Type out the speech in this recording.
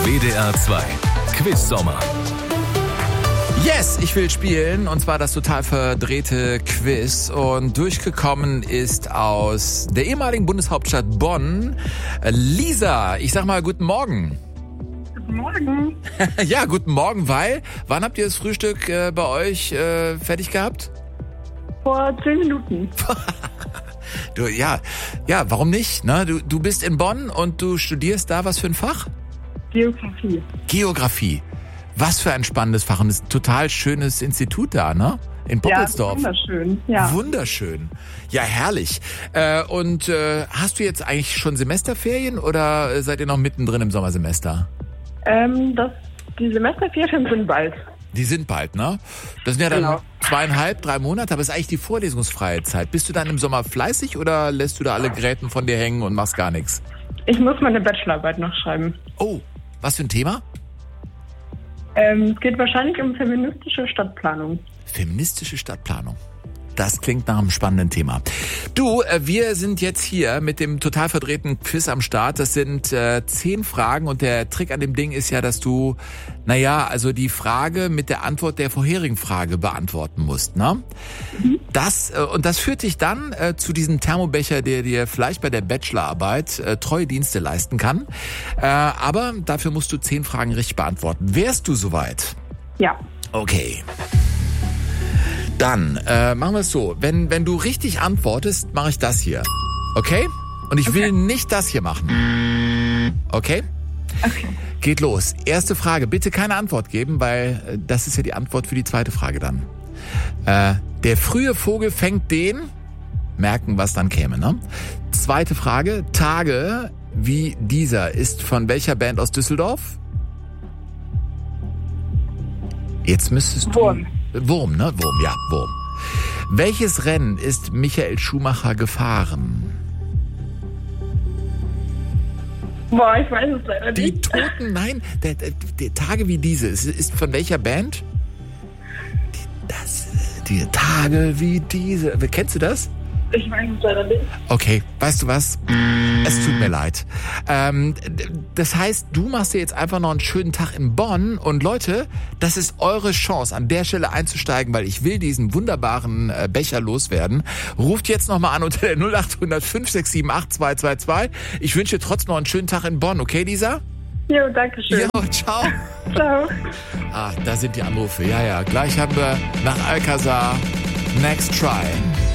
WDR 2 Quiz-Sommer. Yes, ich will spielen, und zwar das total verdrehte Quiz. Und durchgekommen ist aus der ehemaligen Bundeshauptstadt Bonn Lisa. Ich sag mal guten Morgen. Guten Morgen. Ja, guten Morgen, weil, wann habt ihr das Frühstück bei euch fertig gehabt? Vor 10 Minuten. Du, ja, warum nicht? Ne? Du bist in Bonn und du studierst da was für ein Fach? Geografie. Geografie. Was für ein spannendes Fach. Und es ist ein total schönes Institut da, ne? In Poppelsdorf. Ja, wunderschön. Ja. Wunderschön. Ja, herrlich. Und hast du jetzt eigentlich schon Semesterferien oder seid ihr noch mittendrin im Sommersemester? Die Semesterferien sind bald. Die sind bald, ne? Das sind ja dann Genau. 2,5, 3 Monate, aber es ist eigentlich die vorlesungsfreie Zeit. Bist du dann im Sommer fleißig oder lässt du da alle Geräten von dir hängen und machst gar nichts? Ich muss meine Bachelorarbeit noch schreiben. Oh, was für ein Thema? Es geht wahrscheinlich um feministische Stadtplanung. Feministische Stadtplanung. Das klingt nach einem spannenden Thema. Du, wir sind jetzt hier mit dem total verdrehten Quiz am Start. Das sind 10 Fragen und der Trick an dem Ding ist ja, dass du, also die Frage mit der Antwort der vorherigen Frage beantworten musst, ne? Das führt dich dann zu diesem Thermobecher, der dir vielleicht bei der Bachelorarbeit treue Dienste leisten kann. Aber dafür musst du 10 Fragen richtig beantworten. Wärst du soweit? Ja. Okay. Dann machen wir es so. Wenn du richtig antwortest, mache ich das hier. Okay? Und ich will nicht das hier machen. Okay? Okay. Geht los. Erste Frage. Bitte keine Antwort geben, weil das ist ja die Antwort für die zweite Frage dann. Der frühe Vogel fängt den... Merken, was dann käme, ne? Zweite Frage. Tage wie dieser ist von welcher Band aus Düsseldorf? Jetzt müsstest du... Wurm. Wurm, ne? Wurm. Welches Rennen ist Michael Schumacher gefahren? Boah, ich weiß es leider Die nicht. Toten, nein, der Tage wie diese, ist von welcher Band? Die Tage wie diese. Kennst du das? Ich weiß es leider nicht. Okay, weißt du was? Es tut mir leid. Das heißt, du machst dir jetzt einfach noch einen schönen Tag in Bonn und Leute, das ist eure Chance, an der Stelle einzusteigen, weil ich will diesen wunderbaren Becher loswerden. Ruft jetzt nochmal an unter der 0800 567 8222. Ich wünsche dir trotzdem noch einen schönen Tag in Bonn, okay, Lisa? Jo, danke schön. Jo, ciao. Ciao. Da sind die Anrufe. Ja, gleich haben wir nach Alcazar Next Try.